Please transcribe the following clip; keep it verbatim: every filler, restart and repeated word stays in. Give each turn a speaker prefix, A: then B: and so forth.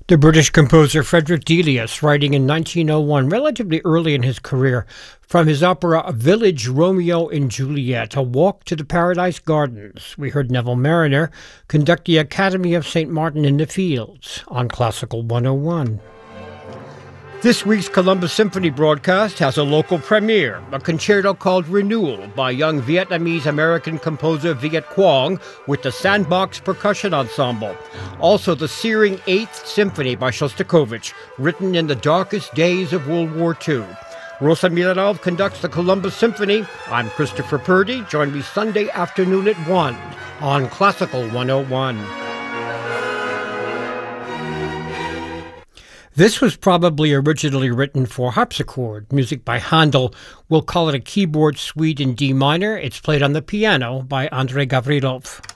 A: The British composer Frederick Delius, writing in nineteen oh one, relatively early in his career, from his opera Village Romeo and Juliet, A Walk to the Paradise Gardens, we heard Neville Marriner conduct the Academy of Saint Martin in the Fields on Classical one oh one. This week's Columbus Symphony broadcast has a local premiere, a concerto called Renewal by young Vietnamese-American composer Viet Quang with the Sandbox Percussion Ensemble. Also, the searing Eighth Symphony by Shostakovich, written in the darkest days of World War Two. Rosa Milanov conducts the Columbus Symphony. I'm Christopher Purdy. Join me Sunday afternoon at one on Classical one oh one. This was probably originally written for harpsichord, music by Handel. We'll call it a keyboard suite in D minor. It's played on the piano by Andrei Gavrilov.